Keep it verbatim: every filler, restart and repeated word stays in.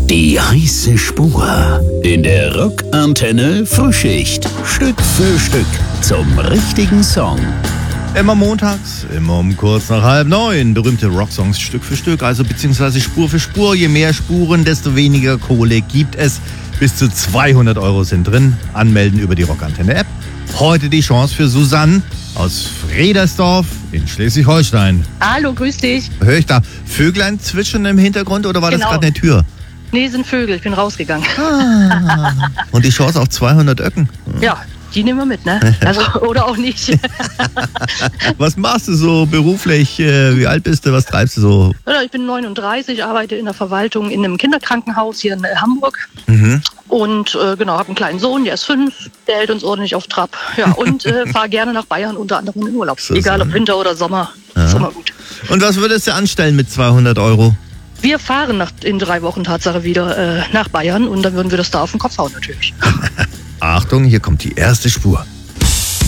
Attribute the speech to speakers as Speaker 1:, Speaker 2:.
Speaker 1: Die heiße Spur in der Rockantenne Frühschicht. Stück für Stück zum richtigen Song.
Speaker 2: Immer montags, immer um kurz nach halb neun. Berühmte Rocksongs Stück für Stück, also beziehungsweise Spur für Spur. Je mehr Spuren, desto weniger Kohle gibt es. Bis zu zweihundert Euro sind drin. Anmelden über die Rockantenne-App. Heute die Chance für Susanne aus Fredersdorf in Schleswig-Holstein.
Speaker 3: Hallo, grüß dich.
Speaker 2: Hör ich da Vöglein zwitschern im Hintergrund oder war
Speaker 3: Genau.
Speaker 2: das gerade eine Tür?
Speaker 3: Nee, sind Vögel, ich bin rausgegangen.
Speaker 2: Ah. Und die Chance auf zweihundert Öcken.
Speaker 3: Ja, die nehmen wir mit, ne? Also, oder auch nicht.
Speaker 2: Was machst du so beruflich? Wie alt bist du? Was treibst du so?
Speaker 3: Ja, ich bin neununddreißig, arbeite in der Verwaltung in einem Kinderkrankenhaus hier in äh, Hamburg.
Speaker 2: Mhm.
Speaker 3: Und äh, genau, habe einen kleinen Sohn, der ist fünf, der hält uns ordentlich auf Trab. Ja, und äh, fahre gerne nach Bayern, unter anderem in Urlaub.
Speaker 2: So,
Speaker 3: Egal
Speaker 2: so.
Speaker 3: ob Winter oder Sommer,
Speaker 2: Ja.
Speaker 3: ist immer gut.
Speaker 2: Und was würdest du anstellen mit zweihundert Euro?
Speaker 3: Wir fahren nach, in drei Wochen Tatsache wieder äh, nach Bayern und dann würden wir das da auf den Kopf hauen natürlich.
Speaker 2: Achtung, hier kommt die erste Spur.